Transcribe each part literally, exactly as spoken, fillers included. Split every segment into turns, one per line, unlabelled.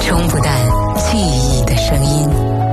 冲不淡记忆的声音。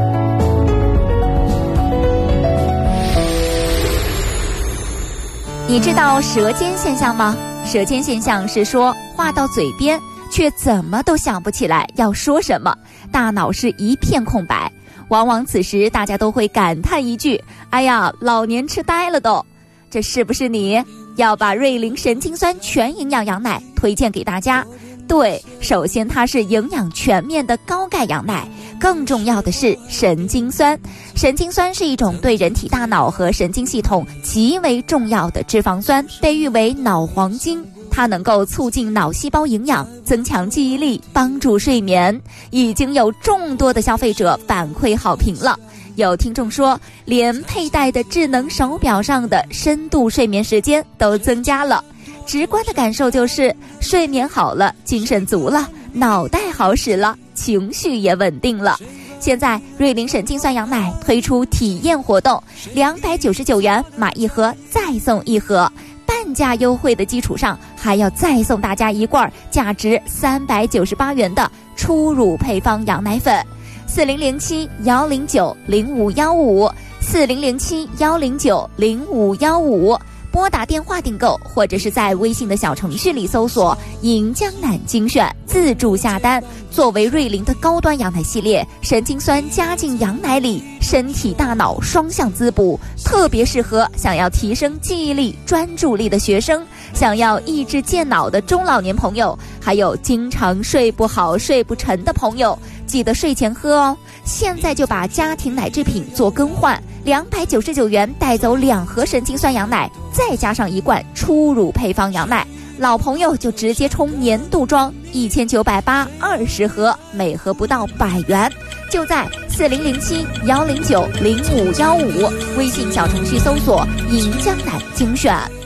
你知道舌尖现象吗？舌尖现象是说话到嘴边却怎么都想不起来要说什么，大脑是一片空白。往往此时大家都会感叹一句，哎呀，老年痴呆了都。这是不是你？要把瑞麟神经酸全营养羊奶推荐给大家。对，首先它是营养全面的高钙羊奶，更重要的是神经酸。神经酸是一种对人体大脑和神经系统极为重要的脂肪酸，被誉为脑黄金。它能够促进脑细胞营养，增强记忆力，帮助睡眠。已经有众多的消费者反馈好评了。有听众说，连佩戴的智能手表上的深度睡眠时间都增加了。直观的感受就是睡眠好了，精神足了，脑袋好使了，情绪也稳定了。现在瑞麟神经酸羊奶推出体验活动，两百九十九元买一盒再送一盒，半价优惠的基础上还要再送大家一罐价值三百九十八元的初乳配方羊奶粉。四零零七幺零九零五幺五，四零零七幺零九零五幺五，拨打电话订购，或者是在微信的小程序里搜索银江奶精选，自助下单。作为瑞麟的高端羊奶系列，神经酸加进羊奶里，身体大脑双向滋补，特别适合想要提升记忆力专注力的学生，想要益智健脑的中老年朋友，还有经常睡不好睡不沉的朋友，记得睡前喝哦。现在就把家庭奶制品做更换，两百九十九元带走两盒神经酸羊奶，再加上一罐初乳配方羊奶。老朋友就直接冲年度装，一千九百八二十盒，每盒不到百元。就在四零零七幺零九零五幺五微信小程序搜索银江奶精选。